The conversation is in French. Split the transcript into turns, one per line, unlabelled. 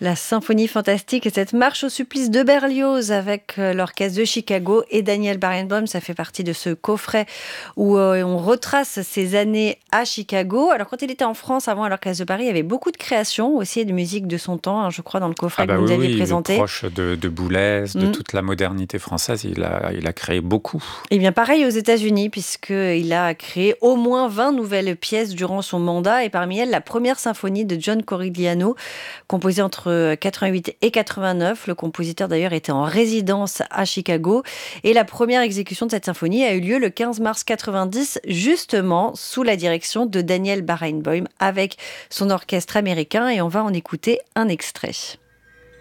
La symphonie fantastique et cette marche au supplice de Berlioz avec l'orchestre de Chicago et Daniel Barenboim, ça fait partie de ce coffret où on retrace ses années à Chicago. Alors quand il était en France avant à l'orchestre de Paris, il y avait beaucoup de créations aussi et de musique de son temps, je crois dans le
Ah
coffret que
bah
vous nous
oui,
aviez
oui,
présenté.
proche de Boulez, de
Mm.
toute la modernité française, il a créé beaucoup.
Et bien pareil aux États-Unis, puisqu'il a créé au moins 20 nouvelles pièces durant son mandat, et parmi elles la première symphonie de John Corigliano, composée entre 88 et 89. Le compositeur d'ailleurs était en résidence à Chicago, et la première exécution de cette symphonie a eu lieu le 15 mars 90, justement sous la direction de Daniel Barenboim, avec son orchestre américain, et on va en écouter un extrait.